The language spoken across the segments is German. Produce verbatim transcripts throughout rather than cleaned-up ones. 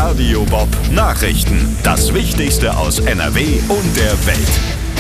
Radio Bob Nachrichten. Das Wichtigste aus N R W und der Welt.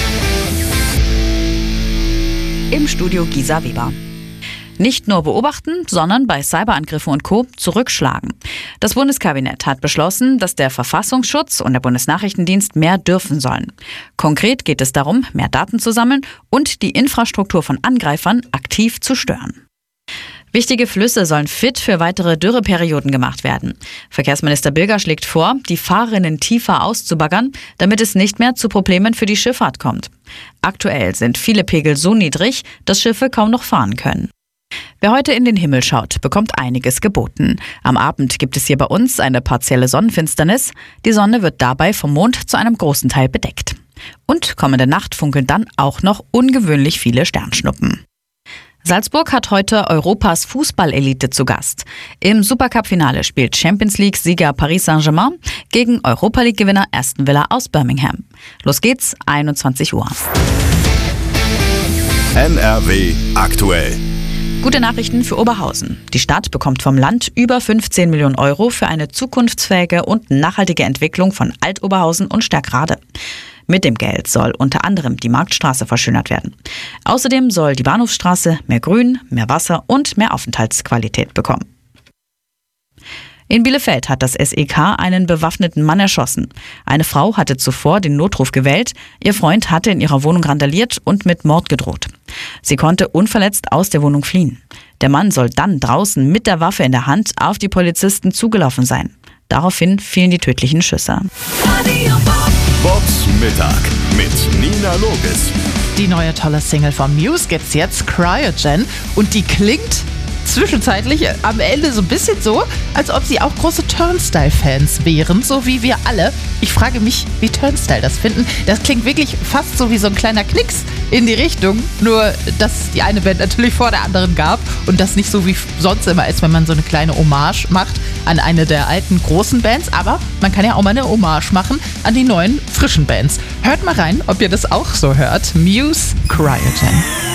Im Studio Gisa Weber. Nicht nur beobachten, sondern bei Cyberangriffen und Co. zurückschlagen. Das Bundeskabinett hat beschlossen, dass der Verfassungsschutz und der Bundesnachrichtendienst mehr dürfen sollen. Konkret geht es darum, mehr Daten zu sammeln und die Infrastruktur von Angreifern aktiv zu stören. Wichtige Flüsse sollen fit für weitere Dürreperioden gemacht werden. Verkehrsminister Bilger schlägt vor, die Fahrrinnen tiefer auszubaggern, damit es nicht mehr zu Problemen für die Schifffahrt kommt. Aktuell sind viele Pegel so niedrig, dass Schiffe kaum noch fahren können. Wer heute in den Himmel schaut, bekommt einiges geboten. Am Abend gibt es hier bei uns eine partielle Sonnenfinsternis. Die Sonne wird dabei vom Mond zu einem großen Teil bedeckt. Und kommende Nacht funkeln dann auch noch ungewöhnlich viele Sternschnuppen. Salzburg hat heute Europas Fußballelite zu Gast. Im Supercup-Finale spielt Champions League-Sieger Paris Saint-Germain gegen Europa-League-Gewinner Aston Villa aus Birmingham. Los geht's, einundzwanzig Uhr. N R W aktuell. Gute Nachrichten für Oberhausen. Die Stadt bekommt vom Land über fünfzehn Millionen Euro für eine zukunftsfähige und nachhaltige Entwicklung von Alt-Oberhausen und Stärkrade. Mit dem Geld soll unter anderem die Marktstraße verschönert werden. Außerdem soll die Bahnhofsstraße mehr Grün, mehr Wasser und mehr Aufenthaltsqualität bekommen. In Bielefeld hat das S E K einen bewaffneten Mann erschossen. Eine Frau hatte zuvor den Notruf gewählt. Ihr Freund hatte in ihrer Wohnung randaliert und mit Mord gedroht. Sie konnte unverletzt aus der Wohnung fliehen. Der Mann soll dann draußen mit der Waffe in der Hand auf die Polizisten zugelaufen sein. Daraufhin fielen die tödlichen Schüsse. Bobs Mittag mit Nina Logis. Die neue tolle Single von Muse gibt's jetzt, Cryogen. Und die klingt zwischenzeitlich am Ende so ein bisschen so, als ob sie auch große Turnstile-Fans wären, so wie wir alle. Ich frage mich, wie Turnstile das finden. Das klingt wirklich fast so wie so ein kleiner Knicks in die Richtung, nur dass die eine Band natürlich vor der anderen gab und das nicht so wie sonst immer ist, wenn man so eine kleine Hommage macht an eine der alten großen Bands, aber man kann ja auch mal eine Hommage machen an die neuen frischen Bands. Hört mal rein, ob ihr das auch so hört. Muse, Cryogen.